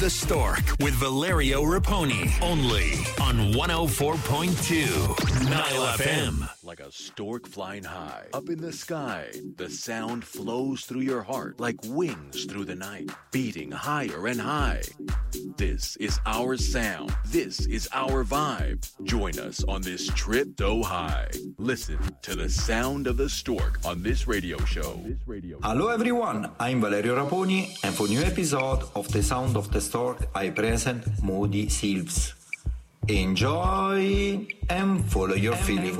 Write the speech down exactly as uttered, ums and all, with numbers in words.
The Stork with Valerio Raponi, only on one oh four point two Nile F M. Like a stork flying high, up in the sky, the sound flows through your heart like wings through the night, beating higher and high. This is our sound. This is our vibe. Join us on this trip so high. Listen to the sound of the stork on this radio show. Hello everyone, I'm Valerio Raponi, and for new episode of The Sound of the Stork, I present Moody Silves. Enjoy and follow your feeling.